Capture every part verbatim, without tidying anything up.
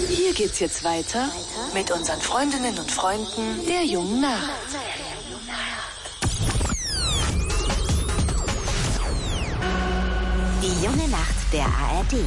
Hier geht's jetzt weiter mit unseren Freundinnen und Freunden der Jungen Nacht. Die junge Nacht der A R D.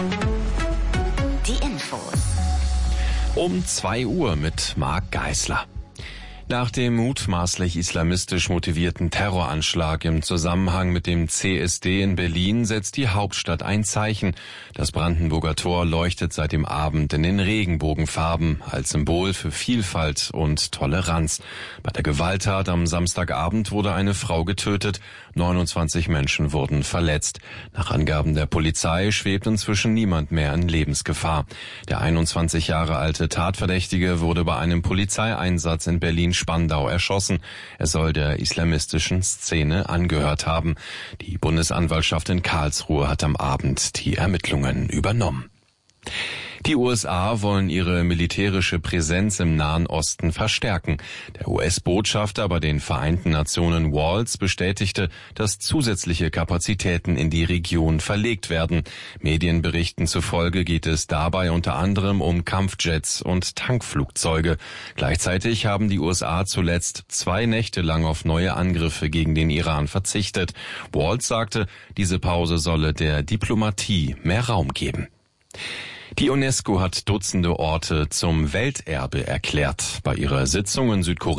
Die Infos. Um zwei Uhr mit Marc Geisler. Nach dem mutmaßlich islamistisch motivierten Terroranschlag im Zusammenhang mit dem C S D in Berlin setzt die Hauptstadt ein Zeichen. Das Brandenburger Tor leuchtet seit dem Abend in den Regenbogenfarben als Symbol für Vielfalt und Toleranz. Bei der Gewalttat am Samstagabend wurde eine Frau getötet, neunundzwanzig Menschen wurden verletzt. Nach Angaben der Polizei schwebt inzwischen niemand mehr in Lebensgefahr. Der einundzwanzig Jahre alte Tatverdächtige wurde bei einem Polizeieinsatz in Berlin Spandau erschossen. Er soll der islamistischen Szene angehört haben. Die Bundesanwaltschaft in Karlsruhe hat am Abend die Ermittlungen übernommen. Die U S A wollen ihre militärische Präsenz im Nahen Osten verstärken. Der U S-Botschafter bei den Vereinten Nationen Walz bestätigte, dass zusätzliche Kapazitäten in die Region verlegt werden. Medienberichten zufolge geht es dabei unter anderem um Kampfjets und Tankflugzeuge. Gleichzeitig haben die U S A zuletzt zwei Nächte lang auf neue Angriffe gegen den Iran verzichtet. Walz sagte, diese Pause solle der Diplomatie mehr Raum geben. Die UNESCO hat Dutzende Orte zum Welterbe erklärt. Bei ihrer Sitzung in Südkorea